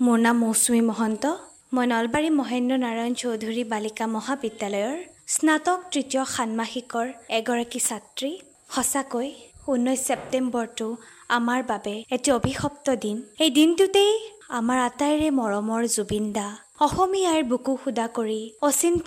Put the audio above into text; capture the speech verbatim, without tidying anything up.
মোৰ নাম মৌচুমী মহন্ত। মই নলবাৰী মহেন্দ্ৰ নাৰায়ণ চৌধুৰী বালিকা মহাবিদ্যালয়ৰ স্নাতক তৃতীয় ষান্মাসিকৰ এগৰাকী ছাত্ৰী। সঁচাকৈ ঊনৈছ ছেপ্টেম্বৰটো আমাৰ বাবে এটি অভিশপ্ত দিন। এই দিনটোতেই আমাৰ আটাইৰে মৰমৰ জুবিন দা অসমীয়াৰ বুকু সুদা কৰি অচিন